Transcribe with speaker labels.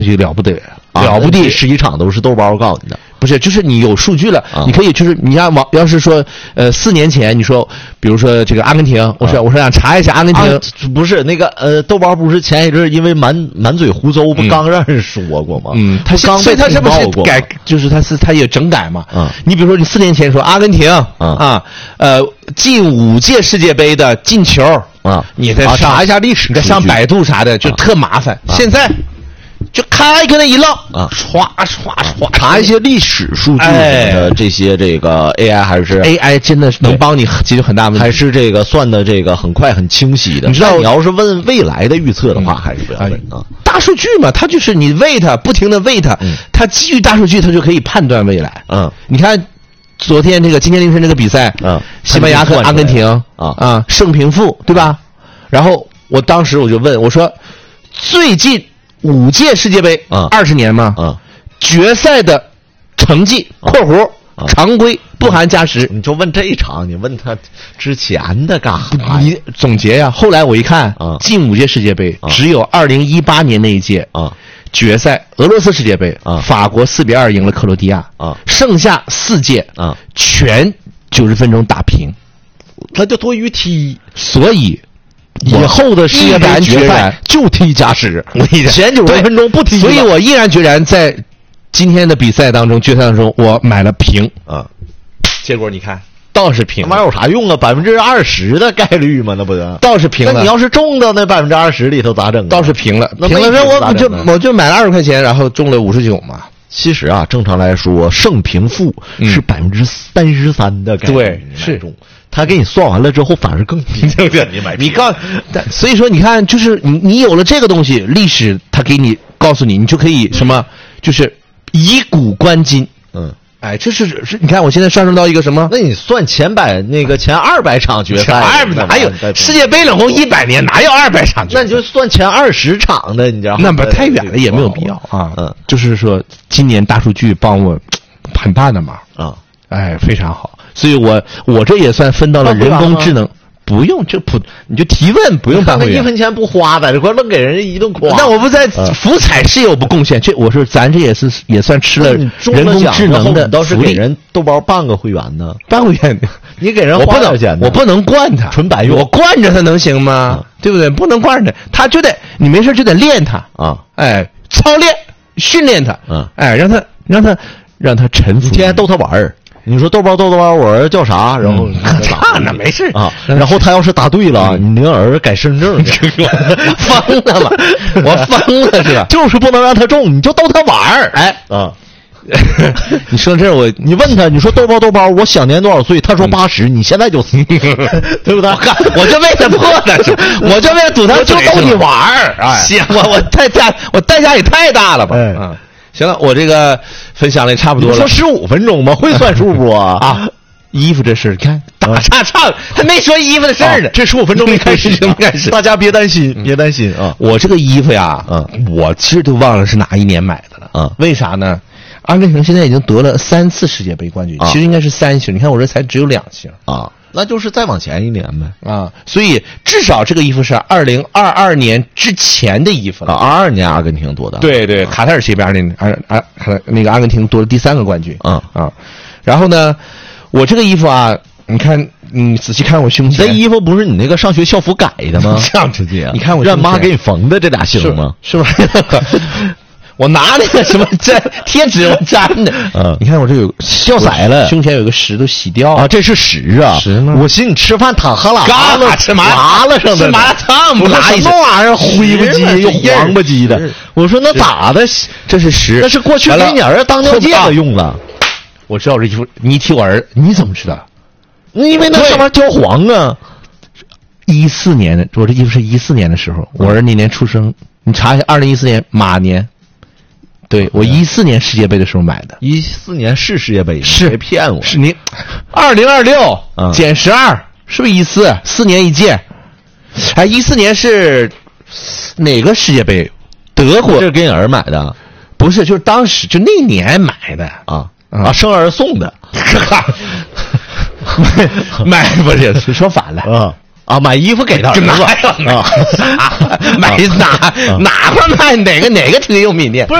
Speaker 1: 就了不得，了不得
Speaker 2: ，11场都是豆包告诉你的。
Speaker 1: 不是，就是你有数据了，你可以就是你要是说4年前你说，比如说这个阿根廷，我说想查一下阿根廷，
Speaker 2: 不是那个豆包不是前一阵因为满嘴胡诌不刚让人说过吗？
Speaker 1: 所以他是不是改，就是他也整改嘛？你比如说你4年前说阿根廷近5届世界杯的进球你再
Speaker 2: 查一下历史，
Speaker 1: 你再上百度啥的就特麻烦。现在就开开那一愣唰
Speaker 2: 查一些历史数据的这些这个 AI 还是
Speaker 1: AI 真的能帮你解决很大问题，
Speaker 2: 还是这个算的这个很快很清晰的。
Speaker 1: 你知道
Speaker 2: 你要是问未来的预测的话，还是不要问
Speaker 1: 大数据嘛，它就是你喂它，不停的喂它，它基于大数据，它就可以判断未来。你看昨天今天凌晨这个比赛，西班牙和阿根廷胜平负，对吧？然后我当时我就问我说，最近5届世界杯20年嘛，决赛的成绩（括弧常规不含加时），
Speaker 2: 你就问这一场，你问他之前的干啥？
Speaker 1: 你总结呀。后来我一看，近5届世界杯只有2018年那一届决赛俄罗斯世界杯法国4-2赢了克罗地亚剩下4届全90分钟打平，
Speaker 2: 他就多余踢，
Speaker 1: 所以。
Speaker 2: 以后的世界杯决赛就踢加时，前90分钟不踢，
Speaker 1: 所以我毅然决然在今天的比赛当中、决赛当中，我买了平结果你看，倒是平，
Speaker 2: 他妈有啥用啊？20%的概率吗？那不行，
Speaker 1: 倒是平了。
Speaker 2: 那你要是中到那20%里头咋整？
Speaker 1: 倒是平了，平了，那我就买了20块钱，然后中了59嘛。
Speaker 2: 其实正常来说，胜平负是33%的概率，
Speaker 1: 对，是
Speaker 2: 中。他给你算完了之后，反而更低，对不对？
Speaker 1: 你所以说你看，就是你有了这个东西，历史他给你告诉你，你就可以什么，就是以古观今。这是你看我现在上升到一个什么？
Speaker 2: 那你算前200场决赛，
Speaker 1: 哪有世界杯总共100年，哪有200场决赛？
Speaker 2: 那你就算前20场的，你知道吗？
Speaker 1: 那不太远了，也没有必要啊。就是说今年大数据帮我很大的忙非常好。所以我这也算分到了人工智能，不用你就提问，不用办会员，
Speaker 2: 1分钱不花，在这块愣给人家一顿夸。
Speaker 1: 那我不在福彩是有不贡献，我说咱这也算吃了人工智能的
Speaker 2: 倒是给人豆包办个会员呢，
Speaker 1: 办会员
Speaker 2: 你给人花点钱呢，
Speaker 1: 我不能惯他，
Speaker 2: 纯白用，
Speaker 1: 我惯着他能行吗？对不对？不能惯着他就得你没事就得练他操练训练他让他臣服，
Speaker 2: 天天逗他玩你说豆包，我儿叫啥？然后
Speaker 1: 那没事
Speaker 2: 然后他要是答对了，你儿改身份证，
Speaker 1: 疯了吧？我疯了是吧？
Speaker 2: 就是不能让他中，你就逗他玩
Speaker 1: 你说这
Speaker 2: 你问他，你说豆包，我想年多少岁？他说80，你现在就死，对不对？
Speaker 1: 我就为他破的，我就为了堵他，
Speaker 2: 就逗你玩
Speaker 1: 行，我代价也太大了吧？行了，我这个分享的也差不多了。
Speaker 2: 说15分钟吧，会算数不
Speaker 1: 衣服这事，看打岔还没说衣服的事儿呢。
Speaker 2: 这15分钟没开始，大家别担心，别担心
Speaker 1: 我这个衣服呀，我其实都忘了是哪一年买的了为啥呢？阿根廷现在已经得了3次世界杯冠军，其实应该是3星。你看我这才只有2星
Speaker 2: 那就是再往前一年呗
Speaker 1: 所以至少这个衣服是2022年之前的衣服了。
Speaker 2: 22年阿根廷夺的，
Speaker 1: 对，卡塔尔世界杯那个阿根廷夺了第3个冠军然后呢，我这个衣服你看，你仔细看我胸前，
Speaker 2: 这衣服不是你那个上学校服改的吗？
Speaker 1: 这样直接
Speaker 2: 你看我让妈给你缝的这俩星吗？
Speaker 1: 是吧？我拿那个什么贴纸我粘的你看我这有
Speaker 2: 掉色了，
Speaker 1: 胸前有个石头洗掉
Speaker 2: 这是石
Speaker 1: 石吗？
Speaker 2: 我寻思你吃饭淌哈喇
Speaker 1: 了，吃麻
Speaker 2: 辣上的，
Speaker 1: 吃麻辣烫不拉
Speaker 2: 什么玩意儿，灰不唧又黄不唧的。我说那咋的？
Speaker 1: 这是石，
Speaker 2: 那是过去给你儿子当尿戒子用了。
Speaker 1: 我知道这衣服，你提我儿，你怎么知道？
Speaker 2: 因为那上面焦黄
Speaker 1: 14年的，我这衣服是14年的时候，我儿那年出生，你查一下2014年马年。对，我14年世界杯的时候买的。
Speaker 2: 14年是世界杯，
Speaker 1: 是
Speaker 2: 别骗我。
Speaker 1: 是你2026减12，是不是4年一届？14年是哪个世界杯？德国。
Speaker 2: 这是给你儿买的？
Speaker 1: 不是，就是当时就那年买的
Speaker 2: 生儿送的。
Speaker 1: 买不是说反了
Speaker 2: 啊，买衣服给他儿子
Speaker 1: 买哪块卖哪个挺有民的？